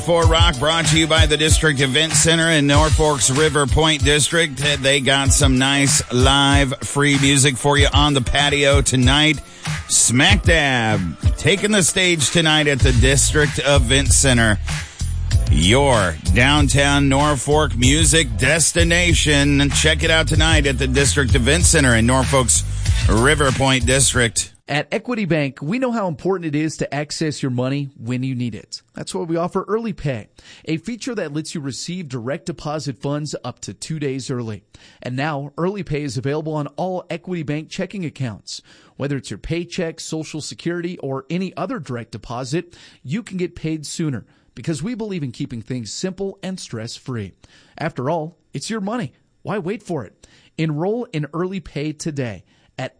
For Rock, brought to you by the District Event Center in Norfolk's River Point District. They got some nice live free music for you on the patio tonight. Smack dab, taking the stage tonight at the District Event Center. Your downtown Norfolk music destination. Check it out tonight at the District Event Center in Norfolk's River Point District. At Equity Bank, we know how important it is to access your money when you need it. That's why we offer Early Pay, a feature that lets you receive direct deposit funds up to 2 days early. And now, Early Pay is available on all Equity Bank checking accounts. Whether it's your paycheck, Social Security, or any other direct deposit, you can get paid sooner because we believe in keeping things simple and stress-free. After all, it's your money. Why wait for it? Enroll in Early Pay today at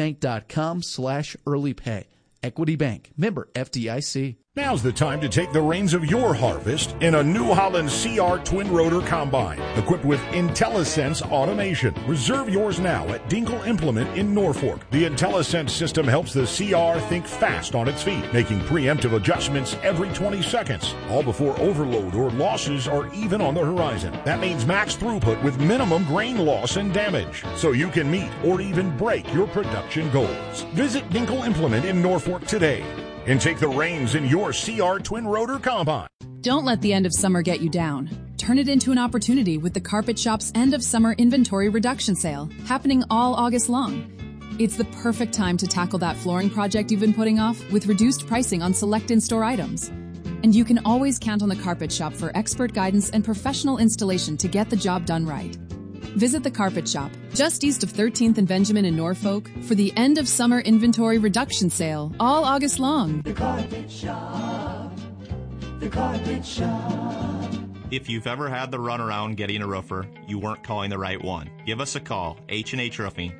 equitybank.com/earlypay. Equity Bank, member FDIC. Now's the time to take the reins of your harvest in a New Holland CR twin rotor combine equipped with IntelliSense automation. Reserve yours now at Dinkle Implement in Norfolk. The IntelliSense system helps the CR think fast on its feet, making preemptive adjustments every 20 seconds, all before overload or losses are even on the horizon. That means max throughput with minimum grain loss and damage, so you can meet or even break your production goals. Visit Dinkle Implement in Norfolk today and take the reins in your CR twin rotor combine. Don't let the end of summer get you down. Turn it into an opportunity with the Carpet Shop's end of summer inventory reduction sale, happening all August long. It's the perfect time to tackle that flooring project you've been putting off with reduced pricing on select in-store items. And you can always count on the Carpet Shop for expert guidance and professional installation to get the job done right. Visit the Carpet Shop, just east of 13th and Benjamin in Norfolk, for the end of summer inventory reduction sale, all August long. The Carpet Shop. The Carpet Shop. If you've ever had the runaround getting a roofer, you weren't calling the right one. Give us a call, H&H Roofing,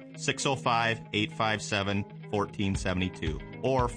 605-857-1472 or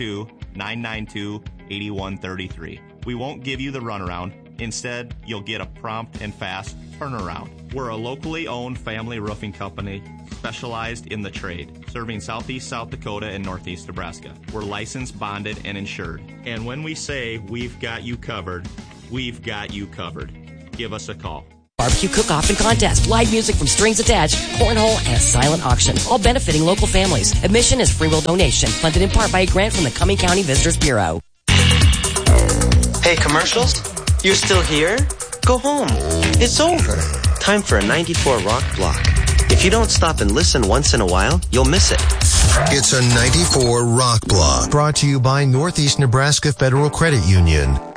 402-992-8133. We won't give you the runaround. Instead, you'll get a prompt and fast turnaround. We're a locally owned family roofing company specialized in the trade, serving southeast South Dakota and northeast Nebraska. We're licensed, bonded, and insured. And when we say we've got you covered, we've got you covered. Give us a call. Barbecue cook-off and contest, live music from Strings Attached, cornhole, and a silent auction, all benefiting local families. Admission is free will donation, funded in part by a grant from the Cumming County Visitors Bureau. Hey, commercials? You're still here? Go home. It's over. Time for a 94 Rock block. If you don't stop and listen once in a while, you'll miss it. It's a 94 Rock block, brought to you by Northeast Nebraska Federal Credit Union.